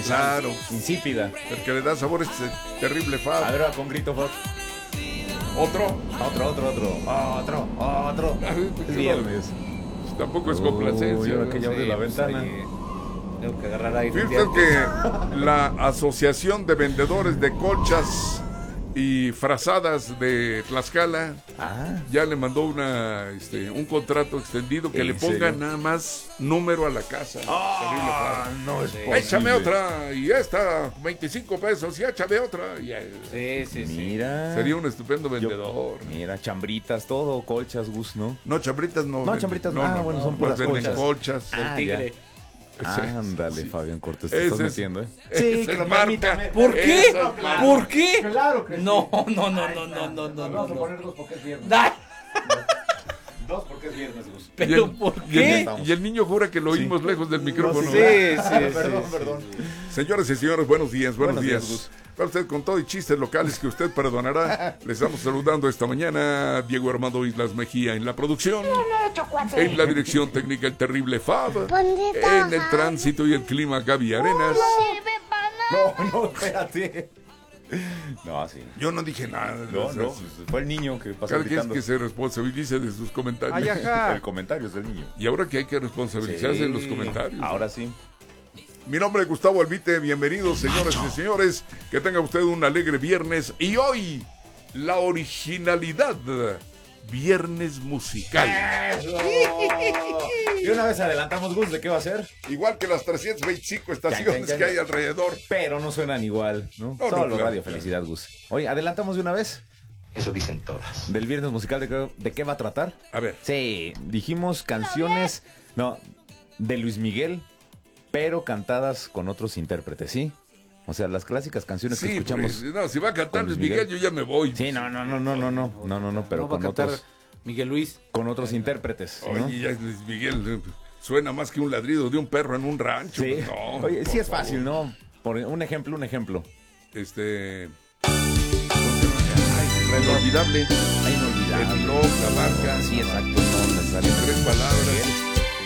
Claro. Insípida. El que le da sabor es ese terrible Fab. A ver, va con grito, Fab. ¿Otro? Otro. Es viernes. Tampoco es complacencia. Ahora que ya abre la ventana. Tengo que agarrar aire. Fíjate que la Asociación de Vendedores de Colchas y Frazadas de Tlaxcala ya le mandó un contrato extendido que le ponga nada más número a la casa. No es posible. Échame otra y esta 25 pesos y échame otra. Sí. Mira. Sería un estupendo vendedor. Mira, chambritas, todo, colchas, Gus, ¿no? No, chambritas no. No, chambritas no. Bueno, son puras venden colchas. colchas. El tigre. Ándale, Fabián Cortés, te estás metiendo, ¿eh? Sí, que lo permítame. ¿Por qué? Eso, claro. ¿Por qué? Claro que sí. No. Vamos a poner dos porque es viernes. Da- Dos porque es viernes, Gus. ¿Pero por qué? Y el niño jura que lo oímos lejos del micrófono. Sí. Perdón. Señoras y señores, buenos días. Buenos días, Gus. Para usted, con todo y chistes locales que usted perdonará, le estamos saludando esta mañana Diego Armando Islas Mejía en la producción, en la dirección técnica el terrible Fab, en el tránsito y el clima Gaby Arenas. No, espérate. No, sí. Yo no dije nada. No, fue el niño que pasó Cada quien gritando. que se responsabilice de sus comentarios. Ay, ajá. El comentario es del niño. Y ahora que hay que responsabilizarse Sí. en los comentarios. Ahora sí. Mi nombre es Gustavo Alvite, bienvenidos señores y señores, que tenga usted un alegre viernes y hoy la originalidad, viernes musical. Y una vez adelantamos, Gus, ¿de qué va a ser? Igual que las 325 estaciones Chan. que hay alrededor. Pero no suenan igual, ¿no? No, Solo claro. Radio Felicidad, Gus. Oye, ¿adelantamos de una vez? Eso dicen todas. ¿Del viernes musical de qué va a tratar? A ver, Sí, dijimos canciones, de Luis Miguel, pero cantadas con otros intérpretes, ¿sí? O sea, las clásicas canciones que sí, escuchamos. pues, no, si va a cantar con Luis Luis Miguel, Miguel. yo ya me voy. Sí, no, pero No va a con cantar otros, Miguel Luis. con otros intérpretes, ¿no? Oye, ya Luis Miguel suena más que un ladrido de un perro en un rancho. Sí. No, Oye, por sí es favor. fácil, ¿no? Por un ejemplo. Inolvidable. Inolvidable. El blog, la marca. Sí, exacto. No, necesariamente. 3 palabras.